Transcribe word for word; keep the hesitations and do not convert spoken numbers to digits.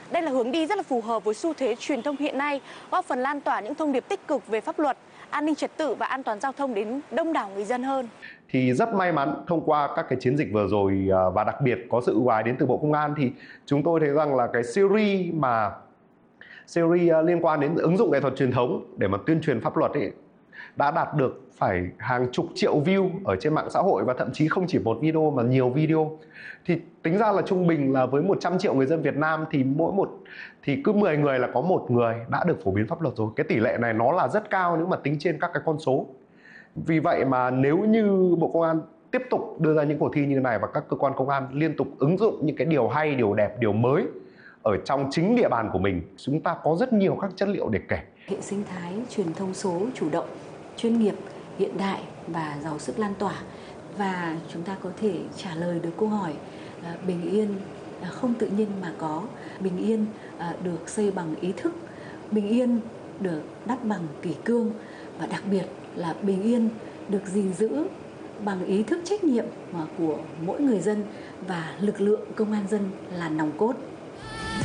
Đây là hướng đi rất là phù hợp với xu thế truyền thông hiện nay, góp phần lan tỏa những thông điệp tích cực về pháp luật, an ninh trật tự và an toàn giao thông đến đông đảo người dân hơn. Thì rất may mắn thông qua các cái chiến dịch vừa rồi à, và đặc biệt có sự ưu ái đến từ Bộ Công an, thì chúng tôi thấy rằng là cái series mà series à, liên quan đến ứng dụng nghệ thuật truyền thống để mà tuyên truyền pháp luật ấy đã đạt được phải hàng chục triệu view ở trên mạng xã hội, và thậm chí không chỉ một video mà nhiều video. Thì tính ra là trung bình là với một trăm triệu người dân Việt Nam thì mỗi một thì cứ mười người là có một người đã được phổ biến pháp luật rồi. Cái tỷ lệ này nó là rất cao nếu mà tính trên các cái con số. Vì vậy mà nếu như Bộ Công an tiếp tục đưa ra những cuộc thi như thế này và các cơ quan công an liên tục ứng dụng những cái điều hay, điều đẹp, điều mới ở trong chính địa bàn của mình, chúng ta có rất nhiều các chất liệu để kể. Hệ sinh thái truyền thông số chủ động, chuyên nghiệp, hiện đại và giàu sức lan tỏa, và chúng ta có thể trả lời được câu hỏi bình yên không tự nhiên mà có, bình yên được xây bằng ý thức, bình yên được đắp bằng kỷ cương, và đặc biệt là bình yên được gìn giữ bằng ý thức trách nhiệm của mỗi người dân và lực lượng công an dân là nòng cốt.